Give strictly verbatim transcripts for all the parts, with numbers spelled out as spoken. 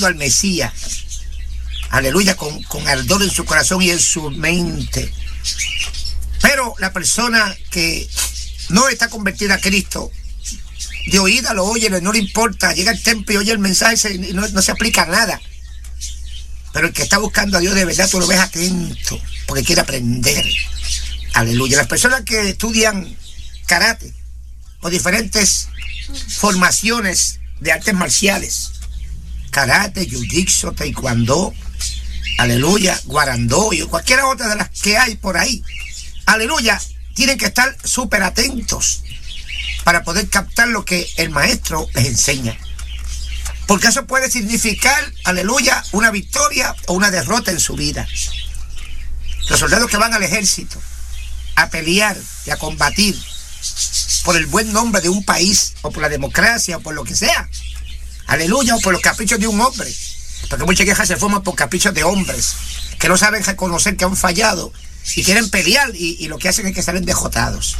buscando al Mesías. Aleluya, con, con ardor en su corazón y en su mente. Pero la persona que no está convertida a Cristo, de oída lo oye, no le importa, llega al templo y oye el mensaje y no, no se aplica nada. Pero el que está buscando a Dios de verdad, tú lo ves atento, porque quiere aprender. Aleluya. Las personas que estudian karate o diferentes formaciones de artes marciales, karate, jiu-jitsu, taekwondo, aleluya, guarandó y cualquiera otra de las que hay por ahí, aleluya, tienen que estar súper atentos para poder captar lo que el maestro les enseña. Porque eso puede significar, aleluya, una victoria o una derrota en su vida. Los soldados que van al ejército a pelear y a combatir por el buen nombre de un país, o por la democracia, o por lo que sea, aleluya, o por los caprichos de un hombre, porque muchas guerras se forman por caprichos de hombres que no saben reconocer que han fallado y quieren pelear, y, y lo que hacen es que salen dejotados.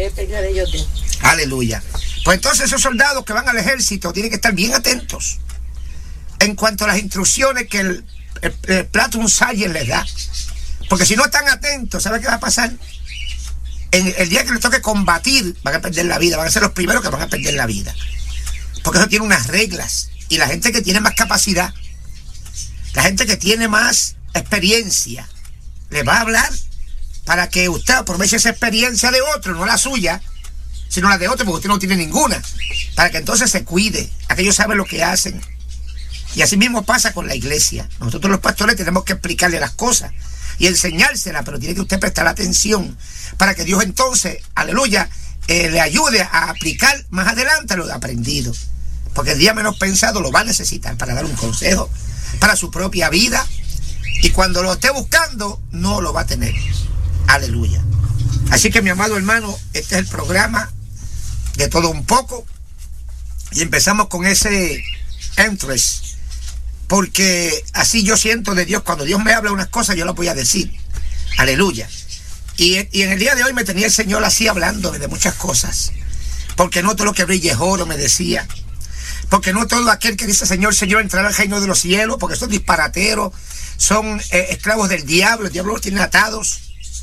Aleluya. Pues entonces esos soldados que van al ejército tienen que estar bien atentos en cuanto a las instrucciones que el, el, el platoon sergeant les da, porque si no están atentos, ¿sabe qué va a pasar? En el día que les toque combatir, van a perder la vida, van a ser los primeros que van a perder la vida, porque eso tiene unas reglas. Y la gente que tiene más capacidad, la gente que tiene más experiencia, le va a hablar para que usted aproveche esa experiencia de otro, no la suya, sino la de otro, porque usted no tiene ninguna, para que entonces se cuide. Aquellos saben lo que hacen. Y así mismo pasa con la iglesia. Nosotros los pastores tenemos que explicarle las cosas y enseñárselas, pero tiene que usted prestar atención para que Dios entonces, aleluya, eh, le ayude a aplicar más adelante lo aprendido, porque el día menos pensado lo va a necesitar para dar un consejo para su propia vida, y cuando lo esté buscando no lo va a tener. Aleluya. Así que, mi amado hermano, este es el programa de todo un poco, y empezamos con ese interest, porque así yo siento de Dios. Cuando Dios me habla unas cosas, yo las voy a decir. Aleluya. Y, y en el día de hoy me tenía el Señor así hablándome de muchas cosas, porque no todo lo que brille es oro, me decía, porque no todo aquel que dice Señor, Señor, entrará al reino de los cielos, porque son disparateros, son eh, esclavos del diablo, el diablo los tiene atados,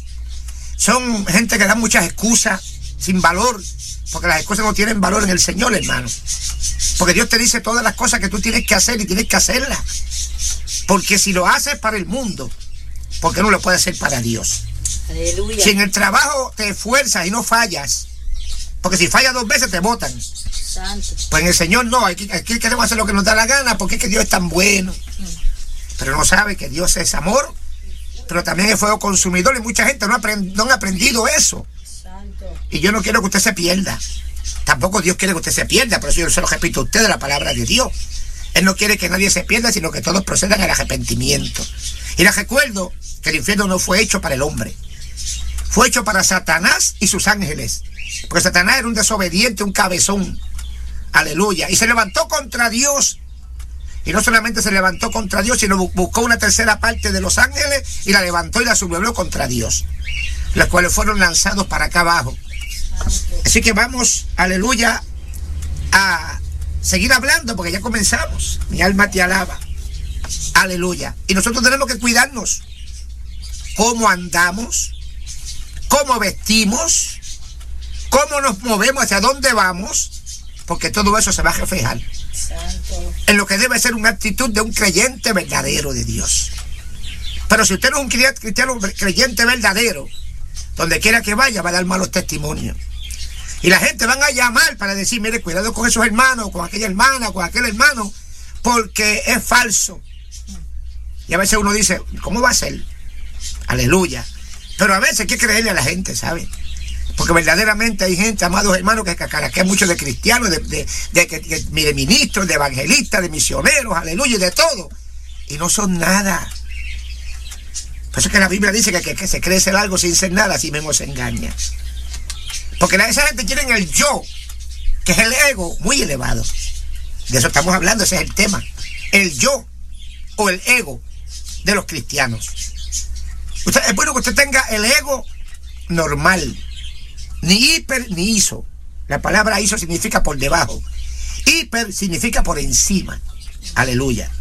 son gente que da muchas excusas sin valor, porque las excusas no tienen valor en el Señor, hermano. Porque Dios te dice todas las cosas que tú tienes que hacer, y tienes que hacerlas. Porque si lo haces para el mundo, ¿por qué no lo puedes hacer para Dios? Aleluya. Si en el trabajo te esfuerzas y no fallas, porque si fallas dos veces te botan. Santo. Pues en el Señor no, aquí, aquí queremos hacer lo que nos da la gana, porque es que Dios es tan bueno. Pero no sabe que Dios es amor, pero también es fuego consumidor, y mucha gente no, aprend, no han aprendido eso. Santo. Y yo no quiero que usted se pierda. Tampoco Dios quiere que usted se pierda, por eso yo se lo repito a usted de la palabra de Dios. Él no quiere que nadie se pierda, sino que todos procedan al arrepentimiento. Y les recuerdo que el infierno no fue hecho para el hombre, fue hecho para Satanás y sus ángeles, porque Satanás era un desobediente, un cabezón. Aleluya. Y se levantó contra Dios. Y no solamente se levantó contra Dios, sino buscó una tercera parte de los ángeles y la levantó y la sublevó contra Dios, los cuales fueron lanzados para acá abajo. Así que vamos, aleluya, a seguir hablando, porque ya comenzamos. Mi alma te alaba. Aleluya. Y nosotros tenemos que cuidarnos. Cómo andamos, cómo vestimos, cómo nos movemos, hacia dónde vamos, porque todo eso se va a reflejar Santo. En lo que debe ser una actitud de un creyente verdadero de Dios. Pero si usted no es un cristiano creyente verdadero, donde quiera que vaya va a dar malos testimonios, y la gente van a llamar para decir, mire, cuidado con esos hermanos, con aquella hermana, con aquel hermano, porque es falso. Y a veces uno dice, ¿cómo va a ser? Aleluya. Pero a veces hay que creerle a la gente, ¿sabe? Porque verdaderamente hay gente, amados hermanos, que cacaraquea mucho de cristianos, de, de, de, de, de, de ministros, de evangelistas, de misioneros, aleluya, y de todo, y no son nada. Por eso es que la Biblia dice que, que, que se cree ser algo sin ser nada, así mismo se engaña. Porque la, esa gente tiene el yo, que es el ego, muy elevado. De eso estamos hablando, ese es el tema. El yo o el ego de los cristianos. Usted, es bueno que usted tenga el ego normal, ni hiper ni iso. La palabra iso significa por debajo, hiper significa por encima. Aleluya.